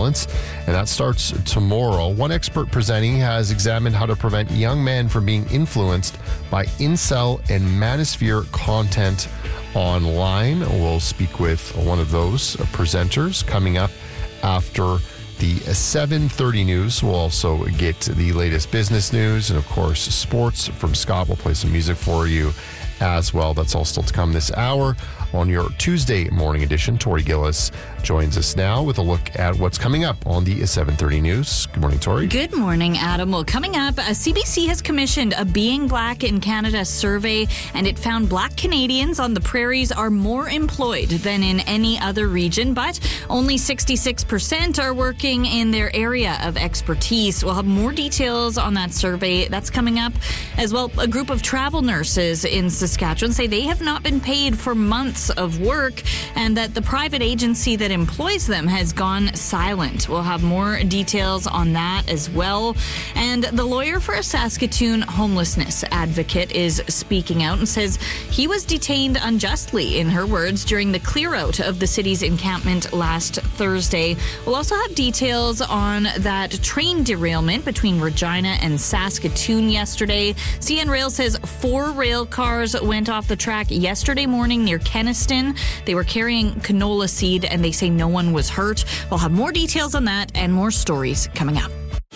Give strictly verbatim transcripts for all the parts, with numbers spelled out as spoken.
violence, and that starts tomorrow. One expert presenting has examined how to prevent young men from being influenced by incel and manosphere content online. We'll speak with one of those presenters coming up after the seven thirty news. We'll also get the latest business news and, of course, sports from Scott. We'll play some music for you as well. That's all still to come this hour. On your Tuesday morning edition, Tori Gillis joins us now with a look at what's coming up on the seven thirty news. Good morning, Tori. Good morning, Adam. Well, coming up, uh, C B C has commissioned a Being Black in Canada survey, and it found Black Canadians on the prairies are more employed than in any other region, but only sixty-six percent are working in their area of expertise. We'll have more details on that survey. That's coming up as well. A group of travel nurses in Saskatchewan say they have not been paid for months of work, and that the private agency that employs them has gone silent. We'll have more details on that as well. And the lawyer for a Saskatoon homelessness advocate is speaking out and says he was detained unjustly, in her words, during the clear out of the city's encampment last Thursday. We'll also have details on that train derailment between Regina and Saskatoon yesterday. C N Rail says four rail cars went off the track yesterday morning near Kenniston. They were carrying canola seed, and they say no one was hurt. We'll have more details on that and more stories coming up.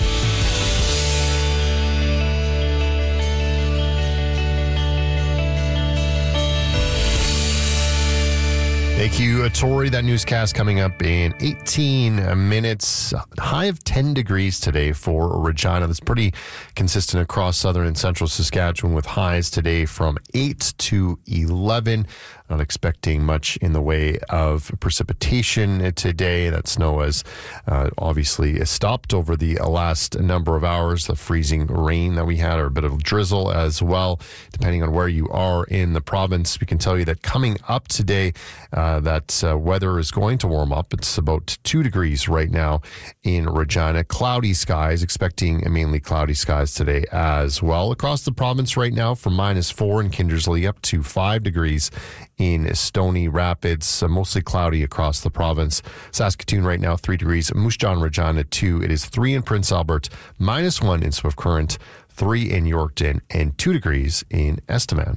Thank you, Tori. That newscast coming up in eighteen minutes. High of ten degrees today for Regina. That's pretty consistent across southern and central Saskatchewan, with highs today from eight to eleven. Not expecting much in the way of precipitation today. That snow has uh, obviously stopped over the last number of hours. The freezing rain that we had, or a bit of drizzle as well, depending on where you are in the province. We can tell you that coming up today, uh, that uh, weather is going to warm up. It's about two degrees right now in Regina. Cloudy skies, expecting mainly cloudy skies today as well. Across the province right now, from minus four in Kindersley up to five degrees in Stony Rapids. Uh, mostly cloudy across the province. Saskatoon right now, three degrees. Moose Jaw, Regina, two. It is three in Prince Albert, minus one in Swift Current, three in Yorkton, and two degrees in Estevan.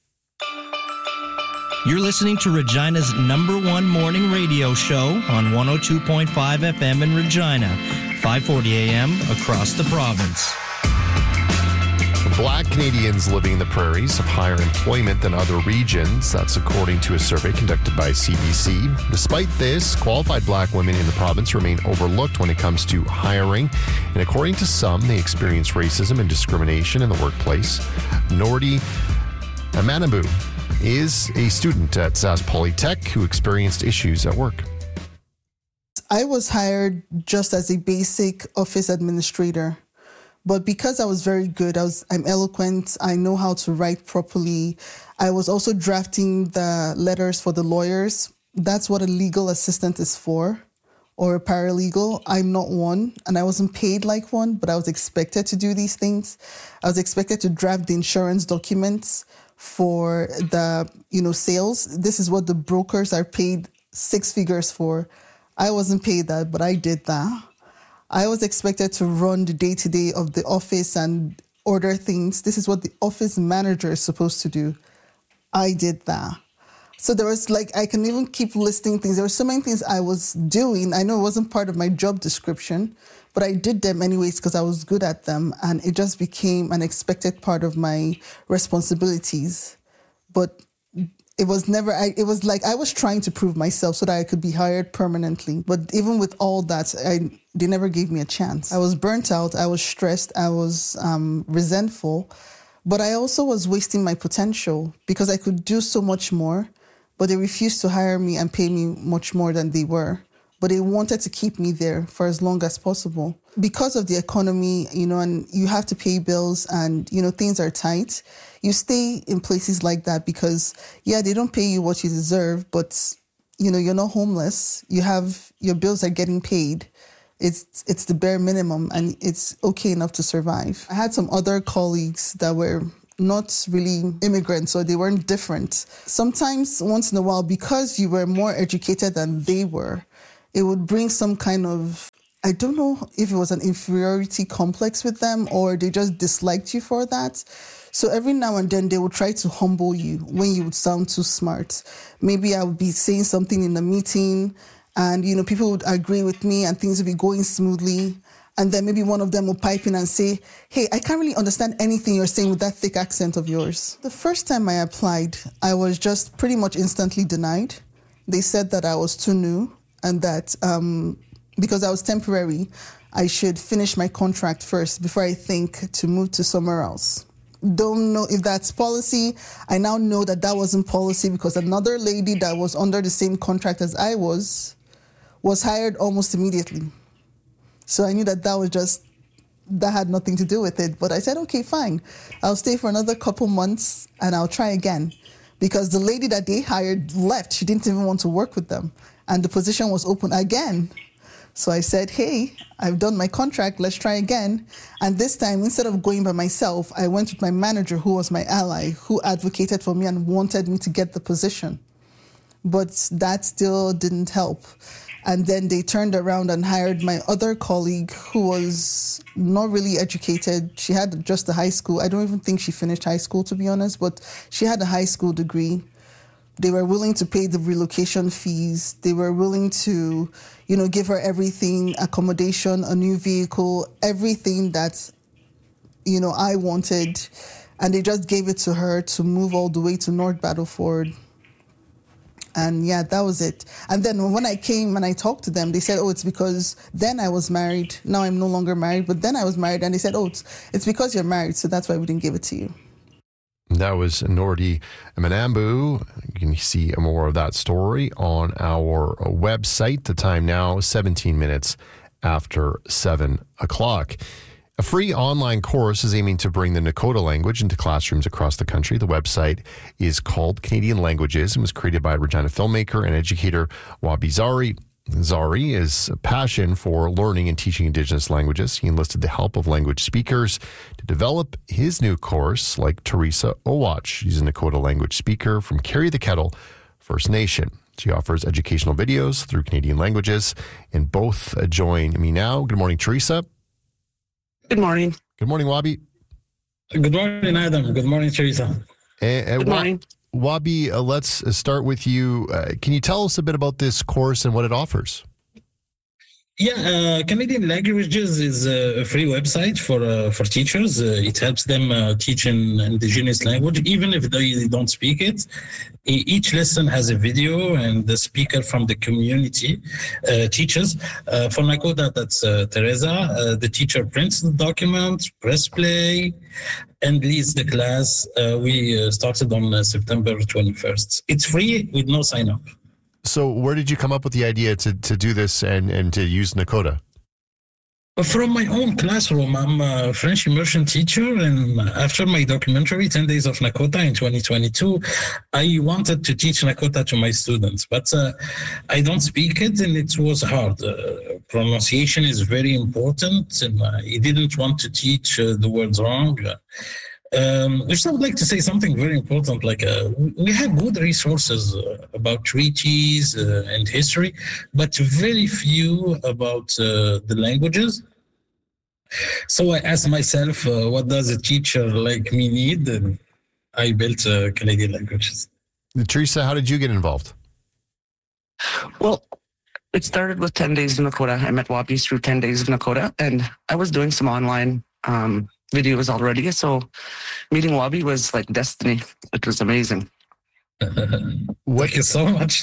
You're listening to Regina's number one morning radio show on one oh two point five F M in Regina, five forty A M across the province. Black Canadians living in the prairies have higher employment than other regions. That's according to a survey conducted by C B C. Despite this, qualified Black women in the province remain overlooked when it comes to hiring. And according to some, they experience racism and discrimination in the workplace. Nordi Amanabu is a student at Sask Polytech who experienced issues at work. I was hired just as a basic office administrator. But because I was very good, I was, I'm eloquent, I know how to write properly. I was also drafting the letters for the lawyers. That's what a legal assistant is for, or a paralegal. I'm not one, and I wasn't paid like one, but I was expected to do these things. I was expected to draft the insurance documents for the, you know, sales. This is what the brokers are paid six figures for. I wasn't paid that, but I did that. I was expected to run the day-to-day of the office and order things. This is what the office manager is supposed to do. I did that. So there was like, I can even keep listing things. There were so many things I was doing. I know it wasn't part of my job description, but I did them anyways because I was good at them. And it just became an expected part of my responsibilities. But it was never, I, it was like I was trying to prove myself so that I could be hired permanently. But even with all that, I, they never gave me a chance. I was burnt out, I was stressed, I was um, resentful, but I also was wasting my potential because I could do so much more, but they refused to hire me and pay me much more than they were. But they wanted to keep me there for as long as possible. Because of the economy, you know, and you have to pay bills and, you know, things are tight. You stay in places like that because, yeah, they don't pay you what you deserve, but, you know, you're not homeless. You have, your bills are getting paid. It's it's the bare minimum and it's okay enough to survive. I had some other colleagues that were not really immigrants, or they weren't different. Sometimes, once in a while, because you were more educated than they were, it would bring some kind of I don't know if it was an inferiority complex with them or they just disliked you for that. So every now and then they would try to humble you when you would sound too smart. Maybe I would be saying something in a meeting and, you know, people would agree with me and things would be going smoothly. And then maybe one of them would pipe in and say, hey, I can't really understand anything you're saying with that thick accent of yours. The first time I applied, I was just pretty much instantly denied. They said that I was too new and that um, because I was temporary, I should finish my contract first before I think to move to somewhere else. Don't know if that's policy. I now know that that wasn't policy because another lady that was under the same contract as I was was hired almost immediately. So I knew that that was just, that had nothing to do with it. But I said, okay, fine. I'll stay for another couple months and I'll try again. Because the lady that they hired left. She didn't even want to work with them. And the position was open again. So I said, hey, I've done my contract. Let's try again. And this time, instead of going by myself, I went with my manager, who was my ally, who advocated for me and wanted me to get the position. But that still didn't help. And then they turned around and hired my other colleague who was not really educated. She had just a high school. I don't even think she finished high school, to be honest, but she had a high school degree. They were willing to pay the relocation fees. They were willing to, you know, give her everything, accommodation, a new vehicle, everything that, you know, I wanted. And they just gave it to her to move all the way to North Battleford. And yeah, that was it. And then when I came and I talked to them, they said, oh, it's because then I was married. Now I'm no longer married, but then I was married. And they said, oh, it's, it's because you're married. So that's why we didn't give it to you. That was Nordi Manambu. You can see more of that story on our website. The time now, seventeen minutes after seven o'clock. A free online course is aiming to bring the Nakota language into classrooms across the country. The website is called Canadian Languages and was created by Regina filmmaker and educator Wabi Zari. Zari is a passion for learning and teaching Indigenous languages. He enlisted the help of language speakers to develop his new course, like Teresa Owach. She's a Nakota language speaker from Carry the Kettle First Nation. She offers educational videos through Canadian languages, and both join me now. Good morning, Teresa. Good morning. Good morning, Wabi. Good morning, Adam. Good morning, Teresa. And, and Good morning. Wabi, uh, let's start with you. Uh, can you tell us a bit about this course and what it offers? Yeah, uh, Canadian Languages is a free website for uh, for teachers. Uh, it helps them uh, teach an Indigenous language, even if they don't speak it. E- each lesson has a video, and the speaker from the community uh, teaches. Uh, for Nakota, that's uh, Teresa. Uh, the teacher prints the document, press play, and leads the class. Uh, we uh, started on uh, September twenty-first. It's free with no sign-up. So where did you come up with the idea to, to do this and, and to use Nakota? From my own classroom. I'm a French immersion teacher, and after my documentary, ten days of Nakota in twenty twenty-two, I wanted to teach Nakota to my students, but uh, I don't speak it, and it was hard. Uh, pronunciation is very important, and I didn't want to teach uh, the words wrong. Um, which I would like to say something very important, like uh, we have good resources uh, about treaties uh, and history, but very few about uh, the languages. So I asked myself, uh, what does a teacher like me need? And I built uh, Canadian Languages. Teresa, how did you get involved? Well, it started with ten days of Nakota. I met Wabi through ten days of Nakota, and I was doing some online um, videos already. So meeting Wabi was like destiny. It was amazing. Thank you so much.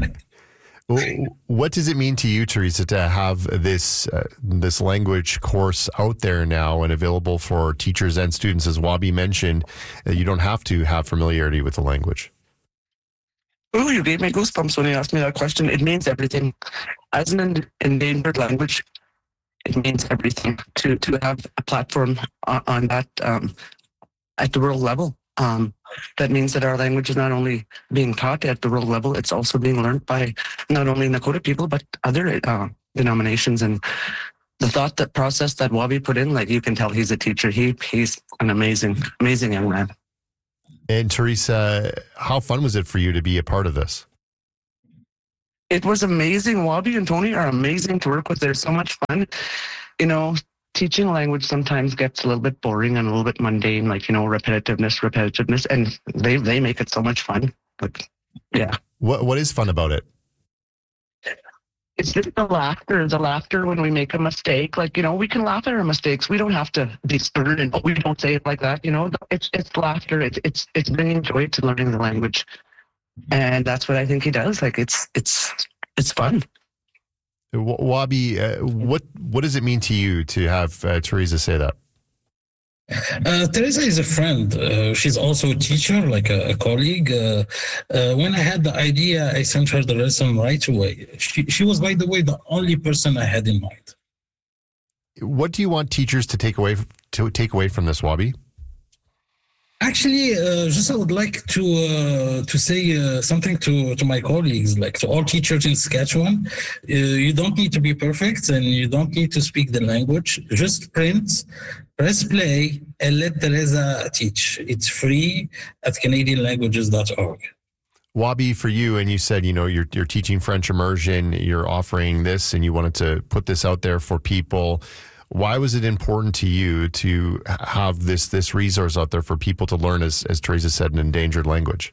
What does it mean to you, Teresa, to have this uh, this language course out there now and available for teachers and students? As Wabi mentioned, uh, you don't have to have familiarity with the language. Oh, you gave me goosebumps when you asked me that question. It means everything. As an endangered language, it means everything to to have a platform on, on that um, at the world level. Um, that means that our language is not only being taught at the world level, it's also being learned by not only Nakota people, but other uh, denominations. And the thought, that process that Wabi put in, like you can tell he's a teacher. He He's an amazing, amazing young man. And Teresa, how fun was it for you to be a part of this? It was amazing. Wabi and Tony are amazing to work with. They're so much fun. You know, teaching language sometimes gets a little bit boring and a little bit mundane, like, you know, repetitiveness, repetitiveness, and they they make it so much fun. Like, yeah. What What is fun about it? It's just the laughter, the laughter when we make a mistake. Like, you know, we can laugh at our mistakes. We don't have to be stern and, oh, we don't say it like that. You know, it's it's laughter. It's it's it's bringing joy to learning the language, and that's what I think he does. Like, it's it's it's fun. Wabi, uh, what what does it mean to you to have uh, Teresa say that? Uh, Teresa is a friend. Uh, she's also a teacher, like a, a colleague. Uh, uh, when I had the idea, I sent her the lesson right away. She, she was, by the way, the only person I had in mind. What do you want teachers to take away to take away from this, Wabi? Actually, uh, just I would like to uh, to say uh, something to, to my colleagues, like to all teachers in Saskatchewan. Uh, you don't need to be perfect and you don't need to speak the language. Just print, press play, and let Teresa teach. It's free at Canadian languages dot org. Wabi, for you, and you said, you know, you're you're teaching French immersion, you're offering this, and you wanted to put this out there for people. Why was it important to you to have this this resource out there for people to learn, as as Teresa said, an endangered language?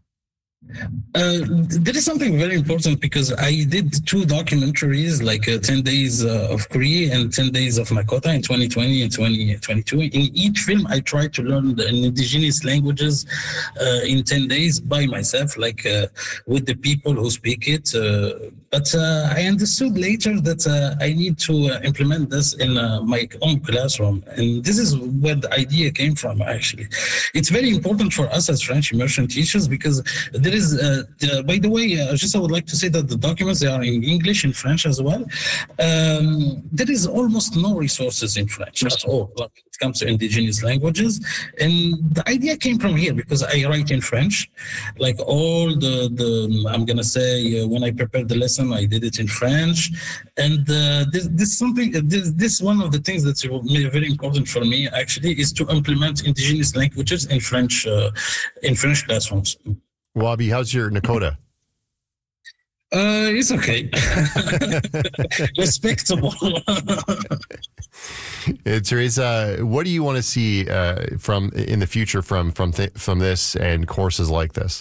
Uh, there is something very important because I did two documentaries, like uh, ten days uh, of Cree and ten days of Nakota in twenty twenty and twenty twenty-two. In each film, I tried to learn the indigenous languages uh, in ten days by myself, like uh, with the people who speak it. Uh, but uh, I understood later that uh, I need to uh, implement this in uh, my own classroom. And this is where the idea came from, actually. It's very important for us as French immersion teachers because there is Uh, the, by the way, uh, just I would like to say that the documents, they are in English and French as well. Um, there is almost no resources in French at all when it comes to indigenous languages. And the idea came from here because I write in French. Like all the, the I'm going to say, uh, when I prepared the lesson, I did it in French. And uh, this, this something, this, this one of the things that's very important for me, actually, is to implement indigenous languages in French, uh, in French classrooms. Wabi, how's your Nakota? Uh, it's okay. Respectable. uh, Teresa, what do you want to see uh, from in the future from from th- from this and courses like this?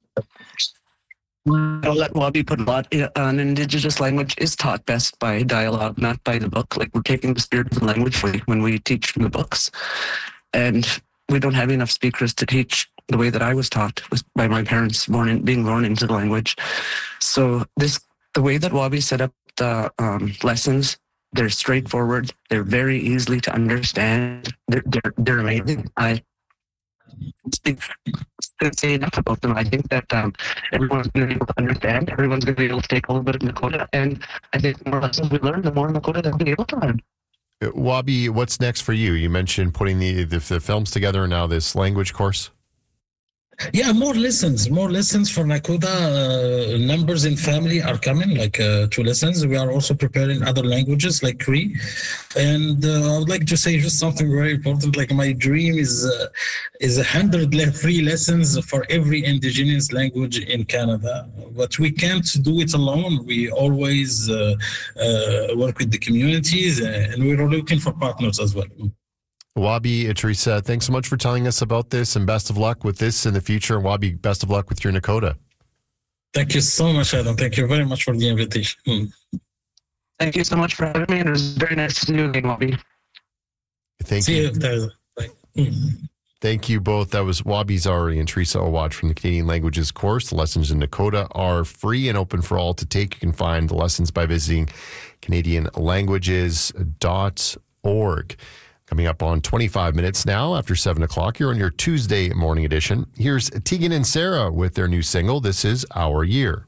I'll let Wabi put a lot. An Indigenous language is taught best by dialogue, not by the book. Like, we're taking the spirit of the language when we teach from the books, and we don't have enough speakers to teach the way that I was taught, was by my parents born in, being born into the language. So this, the way that Wabi set up the um, lessons, they're straightforward. They're very easy to understand. They're, they're, they're amazing. I speak to say enough about them. I think that um, everyone's going to be able to understand. Everyone's going to be able to take a little bit of Nakota. And I think the more lessons we learn, the more Nakota they'll be able to learn. Wabi, what's next for you? You mentioned putting the, the, the films together and now this language course. Yeah, more lessons, more lessons for Nakota. Uh, numbers in family are coming, like uh, two lessons. We are also preparing other languages like Cree. And uh, I would like to say just something very important. Like, my dream is uh, is a hundred le- free lessons for every indigenous language in Canada. But we can't do it alone. We always uh, uh, work with the communities, and we're looking for partners as well. Wabi, Teresa, thanks so much for telling us about this, and best of luck with this in the future. And Wabi, best of luck with your Nakota. Thank you so much, Adam. Thank you very much for the invitation. Mm. Thank you so much for having me, and it was very nice to see you again, Wabi. Thank See you. you. Bye. Mm. Thank you both. That was Wabi Zari and Teresa Owaj from the Canadian Languages course. The lessons in Nakota are free and open for all to take. You can find the lessons by visiting Canadian Languages dot org. Coming up on twenty-five minutes now after seven o'clock, you're on your Tuesday morning edition. Here's Tegan and Sarah with their new single, This Is Our Year.